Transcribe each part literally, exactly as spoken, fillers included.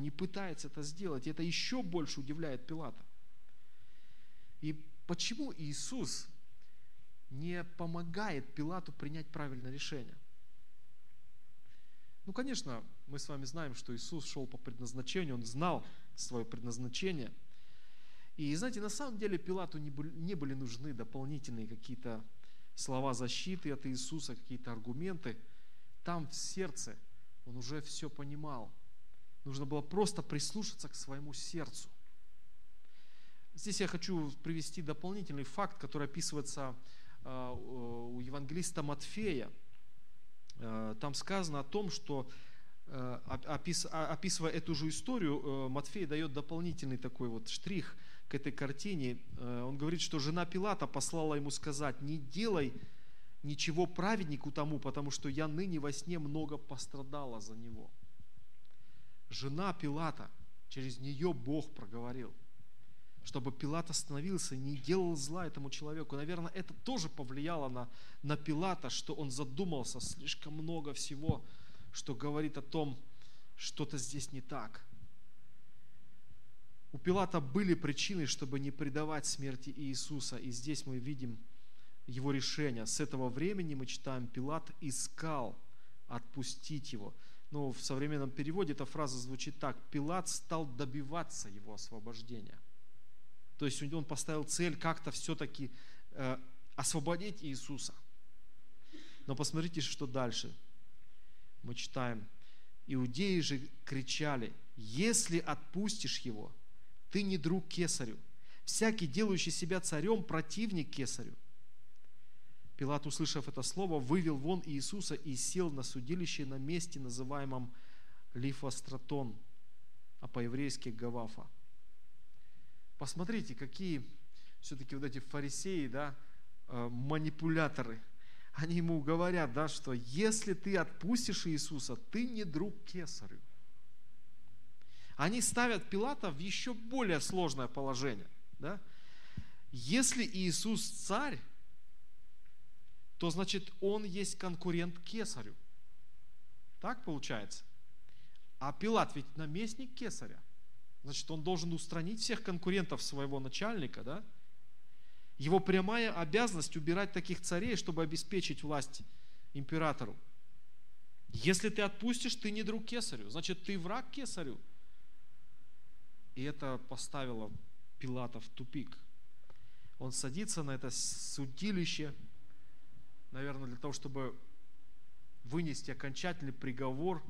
не пытается это сделать. И это еще больше удивляет Пилата. И почему Иисус не помогает Пилату принять правильное решение? Ну, конечно, мы с вами знаем, что Иисус шел по предназначению, Он знал свое предназначение. И, знаете, на самом деле Пилату не были, не были нужны дополнительные какие-то слова защиты от Иисуса, какие-то аргументы. Там в сердце он уже все понимал. Нужно было просто прислушаться к своему сердцу. Здесь я хочу привести дополнительный факт, который описывается э, у евангелиста Матфея. Э, там сказано о том, что, э, опис, описывая эту же историю, э, Матфей дает дополнительный такой вот штрих к этой картине. Э, он говорит, что жена Пилата послала ему сказать: «Не делай ничего праведнику тому, потому что я ныне во сне много пострадала за него». Жена Пилата, через нее Бог проговорил, чтобы Пилат остановился и не делал зла этому человеку. Наверное, это тоже повлияло на, на Пилата, что он задумался, слишком много всего, что говорит о том, что-то здесь не так. У Пилата были причины, чтобы не предавать смерти Иисуса, и здесь мы видим его решение. С этого времени, мы читаем, Пилат искал отпустить его. Но в современном переводе эта фраза звучит так: Пилат стал добиваться его освобождения. То есть он поставил цель как-то все-таки э, освободить Иисуса. Но посмотрите, что дальше. Мы читаем: иудеи же кричали: «Если отпустишь его, ты не друг кесарю. Всякий, делающий себя царем, противник кесарю». Пилат, услышав это слово, вывел вон Иисуса и сел на судилище на месте, называемом Лифостратон, а по-еврейски Гавафа. Посмотрите, какие все-таки вот эти фарисеи, да, манипуляторы. Они ему говорят, да, что если ты отпустишь Иисуса, ты не друг кесарю. Они ставят Пилата в еще более сложное положение. Да? Если Иисус царь, то значит он есть конкурент кесарю. Так получается? А Пилат ведь наместник кесаря. Значит, он должен устранить всех конкурентов своего начальника, да? Его прямая обязанность убирать таких царей, чтобы обеспечить власть императору. Если ты отпустишь, ты не друг кесарю, значит, ты враг кесарю. И это поставило Пилата в тупик. Он садится на это судилище, наверное, для того, чтобы вынести окончательный приговор.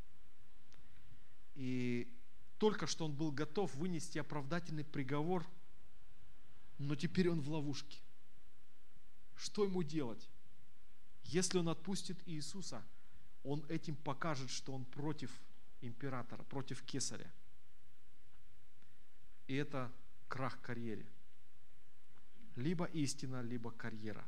И только что он был готов вынести оправдательный приговор, но теперь он в ловушке. Что ему делать? Если он отпустит Иисуса, он этим покажет, что он против императора, против кесаря. И это крах карьере. Либо истина, либо карьера.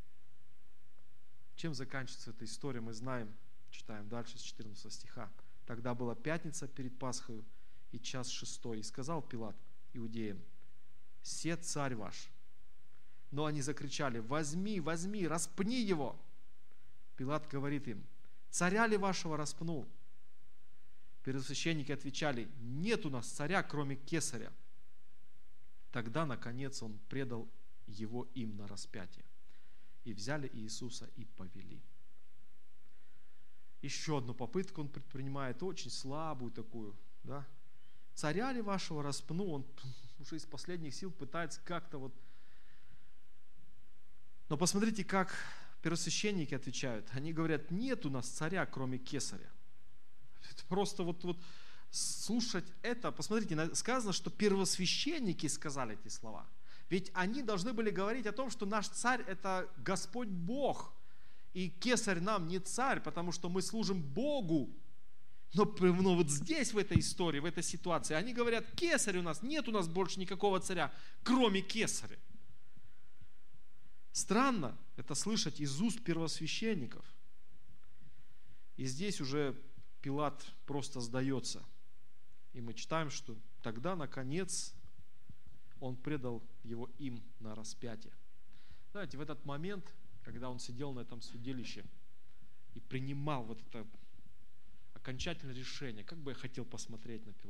Чем заканчивается эта история, мы знаем, читаем дальше с четырнадцатого стиха. «Тогда была пятница перед Пасхою и час шестой, и сказал Пилат иудеям: се царь ваш». Но они закричали: «Возьми, возьми, распни его». Пилат говорит им: «Царя ли вашего распнул?» Первосвященники отвечали: «Нет у нас царя, кроме кесаря». Тогда, наконец, он предал его им на распятие. И взяли Иисуса и повели. Еще одну попытку он предпринимает, очень слабую такую, да? «Царя ли вашего распну?» Он уже из последних сил пытается как-то вот... Но посмотрите, как первосвященники отвечают. Они говорят: «Нет у нас царя, кроме кесаря». Это просто вот, вот слушать это, посмотрите, сказано, что первосвященники сказали эти слова. Ведь они должны были говорить о том, что наш царь – это Господь Бог. И кесарь нам не царь, потому что мы служим Богу. Но, но вот здесь, в этой истории, в этой ситуации, они говорят: кесарь у нас, нет у нас больше никакого царя, кроме кесаря. Странно это слышать из уст первосвященников. И здесь уже Пилат просто сдается. И мы читаем, что тогда, наконец, он предал его им на распятие. Знаете, в этот момент, когда он сидел на этом судилище и принимал вот это окончательное решение, как бы я хотел посмотреть на Пилата.